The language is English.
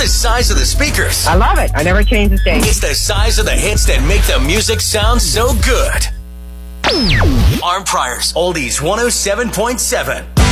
the size of the speakers. I love it. I never change the station. It's the size of the hits that make the music sound so good. Arm Priors, Oldies 107.7.